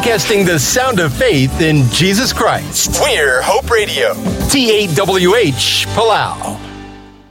broadcasting the sound of faith in Jesus Christ. We're Hope Radio. TAWH Palau.